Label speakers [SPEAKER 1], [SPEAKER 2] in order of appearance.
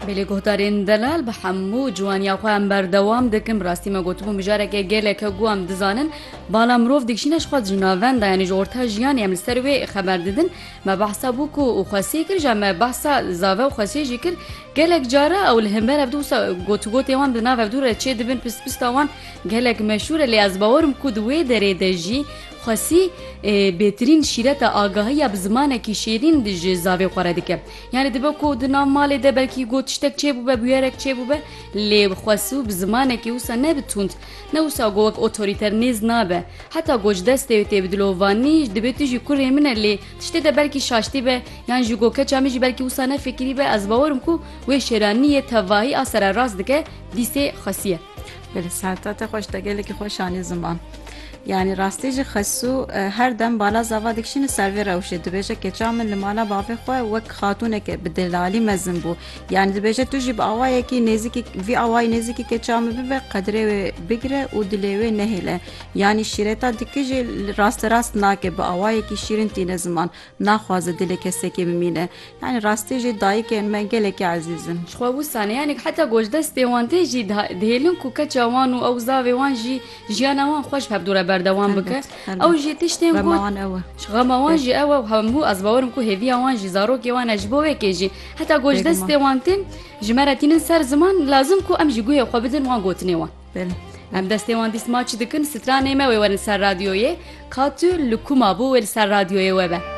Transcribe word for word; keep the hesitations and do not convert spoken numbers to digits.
[SPEAKER 1] بله گهدارین دلال به همو جوانی آخوا هم بردوام دکم راستی ما گوتبو مجاره که گله که گوام دزانن بالا مروف دکشینش خود جناوند یعنی جورتا جیانی هم لستر وی خبر ددن ما بحثا بوکو و خاصی کر جمع بحثا زاوه و خاصی جی کر گلک جاره او الهمبر ابدو سا گوتو گوتی وان بنا ابدو را چه دبن پس پس تاوان گلک مشهور لی از باورم کود وی دره دجی خاصی بهترین شیرت آگاهی یا بزمانه کی شیرین دج زاوی قرده که یعنی دبا کود نام مال ده بلکی گوتشتک چه بوده بیارک چه بوده لی خاصو بزمانه کی وسا نبتوند نه وسا گوک اتوریتر نیز نابه حتی گوج دسته تی بدلوانی دبیتی جی کره منه لی تشته ده بلکی شاشتی به یعنی جو گوکه چامی جی بلکی وسا نه فکری به از باورم کو و شرانی تواهی اثر راست دکه دیسه خاصیه
[SPEAKER 2] بله ساعتات خوش دگلی که خوشانی زمان yani rastî xesû her dem bala zava dikişîne servê rewşê dibêje keça min li mala bavê xwe wek xatûneke bi delalî mezin bû yani dibêje tu jî bi awayekî nêzîkî vî awayê nêzîkî keça min bibe qedrê wê bigire û dilê wê nehêle yani şîreta dikî jî rasterast nake bi awayekî şîrin tîne ziman naxwaze dilê kesekê bimîne yani rastî jî dayîkên me gelekî ezîzin
[SPEAKER 1] ji xwe wîsane yani heta gojdestê wan tê jî dihêlin ku keça wan û ew zavê wan jî jiyana wan xweş hebdûre بردوام بکه او جی تشتیم کو غموان جی او همو از باورم کو هوی وان جی زارو کی وان اجبو کی جی حتی گوج دست وانتن جمراتین سر زمان لازم کو ام جی گوی خو بدن وان گوتنی وان ام دست وان دیس ماچ دکن سترانه ما و ور سر رادیوی کاتو لکوما بو ول سر رادیوی و به